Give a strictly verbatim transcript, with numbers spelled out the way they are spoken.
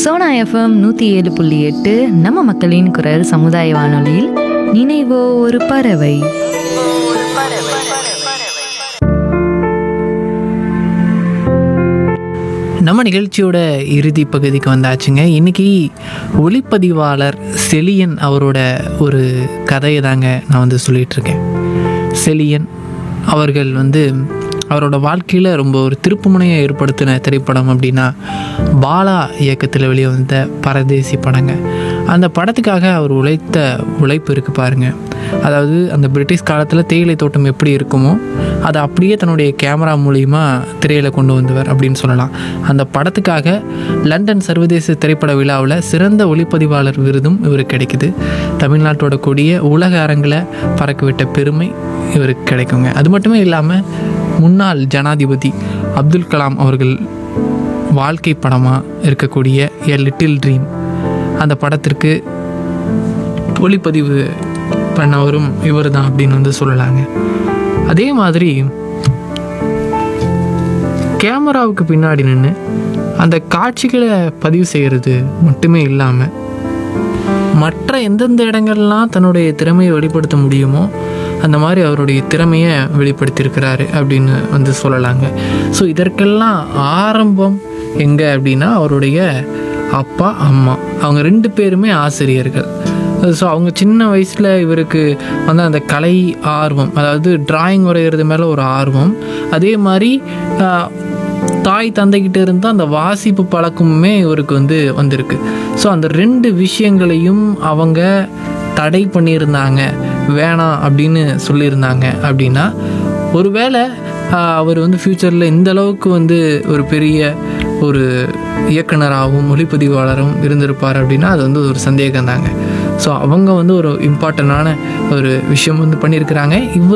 Sona FM நூற்றி ஏழு புள்ளி எட்டு நம்ம மக்களின் குரல் சமுதாய வானொலியில் நினைவோ ஒரு பறவை. நம்ம நிகழ்ச்சியோட இறுதி பகுதிக்கு வந்தாச்சுங்க. இன்றைக்கி ஒளிப்பதிவாளர் செலியன் அவரோட ஒரு கதையை தாங்க நான் வந்து சொல்லிகிட்ருக்கேன். செலியன் அவர்கள் வந்து அவரோட வாழ்க்கையில் ரொம்ப ஒரு திருப்புமுனையை ஏற்படுத்தின திரைப்படம் அப்படின்னா பாலா இயக்கத்தில் வெளியே வந்த பரதேசி படங்க. அந்த படத்துக்காக அவர் உழைத்த உழைப்பு இருக்குது பாருங்கள். அதாவது அந்த பிரிட்டிஷ் காலத்தில் தேயிலை தோட்டம் எப்படி இருக்குமோ அதை அப்படியே தன்னுடைய கேமரா மூலிமா திரையில் கொண்டு வந்தவர் அப்படின்னு சொல்லலாம். அந்த படத்துக்காக லண்டன் சர்வதேச திரைப்பட விழாவில் சிறந்த ஒளிப்பதிவாளர் விருதும் இவருக்கு கிடைக்குது. தமிழ்நாட்டோட கொடிய உலக அரங்கில் பறக்கவிட்ட பெருமை இவருக்கு கிடைக்குங்க. அது மட்டுமே இல்லாமல் முன்னாள் ஜனாதிபதி அப்துல் கலாம் அவர்கள் வாழ்க்கை படமாக இருக்கக்கூடிய எ லிட்டில் ட்ரீம் அந்த படத்திற்கு ஒளிப்பதிவு பண்ணவரும் இவர் தான் அப்படின்னு வந்து சொல்லலாங்க. அதே மாதிரி கேமராவுக்கு பின்னாடி நின்று அந்த காட்சிகளை பதிவு செய்கிறது மட்டுமே இல்லாமல் மற்ற எந்தெந்த இடங்கள்லாம் தன்னுடைய திறமையை வெளிப்படுத்த முடியுமோ அந்த மாதிரி அவருடைய திறமையை வெளிப்படுத்தியிருக்கிறாரு அப்படின்னு வந்து சொல்லலாங்க. ஸோ இதற்கெல்லாம் ஆரம்பம் எங்கே அப்படின்னா அவருடைய அப்பா அம்மா, அவங்க ரெண்டு பேருமே ஆசிரியர்கள். ஸோ அவங்க சின்ன வயசில் இவருக்கு வந்து அந்த கலை ஆர்வம், அதாவது டிராயிங் வரைகிறது மேலே ஒரு ஆர்வம், அதே மாதிரி தாய் தந்தைக்கிட்ட இருந்தால் அந்த வாசிப்பு பழக்கமுமே இவருக்கு வந்து வந்திருக்கு. ஸோ அந்த ரெண்டு விஷயங்களையும் அவங்க தடை பண்ணியிருந்தாங்க, வேணாம் அப்படின்னு சொல்லியிருந்தாங்க அப்படின்னா ஒருவேளை அவர் வந்து ஃப்யூச்சரில் இந்த அளவுக்கு வந்து ஒரு பெரிய ஒரு இயக்குனராகவும் ஒளிப்பதிவாளரும் இருந்திருப்பார் அப்படின்னா அது வந்து ஒரு சந்தேகம் தாங்க. ஸோ அவங்க வந்து ஒரு இம்பார்ட்டண்டான ஒரு விஷயம் வந்து பண்ணியிருக்கிறாங்க. இவர்